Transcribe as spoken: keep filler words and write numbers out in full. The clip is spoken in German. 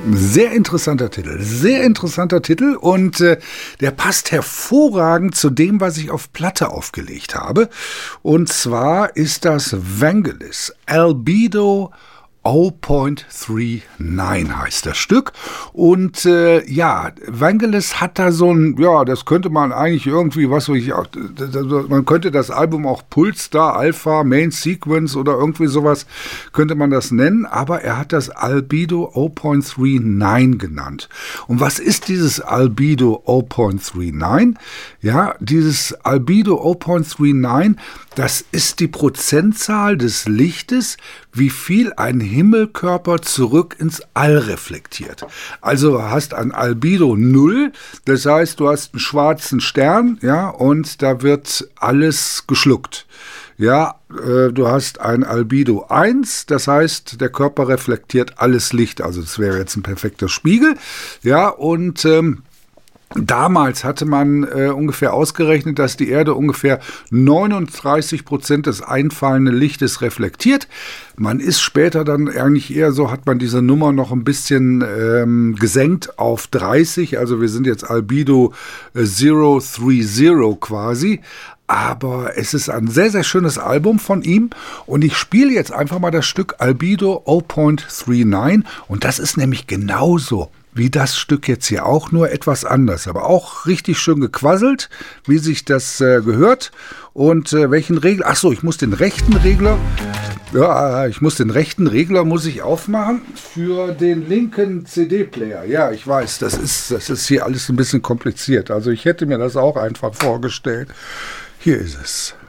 Sehr interessanter Titel, sehr interessanter Titel und äh, der passt hervorragend zu dem, was ich auf Platte aufgelegt habe. Und zwar ist das Vangelis Albedo zero Komma neununddreißig heißt das Stück. Und äh, ja, Vangelis hat da so ein, ja, das könnte man eigentlich irgendwie, was weiß ich, auch, man könnte das Album auch Pulsar, Alpha, Main Sequence oder irgendwie sowas, könnte man das nennen, aber er hat das Albedo zero Komma neununddreißig genannt. Und was ist dieses Albedo zero Komma neununddreißig? Ja, dieses Albedo zero Komma neununddreißig, das ist die Prozentzahl des Lichtes, wie viel ein Himmelkörper zurück ins All reflektiert. Also du hast ein Albedo null, das heißt, du hast einen schwarzen Stern, ja, und da wird alles geschluckt. Ja, äh, du hast ein Albedo eins, das heißt, der Körper reflektiert alles Licht, also das wäre jetzt ein perfekter Spiegel, ja, und ähm, damals hatte man äh, ungefähr ausgerechnet, dass die Erde ungefähr neununddreißig Prozent des einfallenden Lichtes reflektiert. Man ist später dann eigentlich eher so, hat man diese Nummer noch ein bisschen ähm, gesenkt auf dreißig. Also wir sind jetzt Albedo äh, null dreißig quasi. Aber es ist ein sehr, sehr schönes Album von ihm. Und ich spiele jetzt einfach mal das Stück Albedo zero Komma neununddreißig. Und das ist nämlich genauso wie das Stück jetzt hier auch, nur etwas anders. Aber auch richtig schön gequasselt, wie sich das äh, gehört. Und äh, welchen Regler? Ach so, ich muss den rechten Regler, ja, ich muss den rechten Regler muss ich aufmachen für den linken C D-Player. Ja, ich weiß, das ist, das ist hier alles ein bisschen kompliziert. Also ich hätte mir das auch einfach vorgestellt. Hier ist es.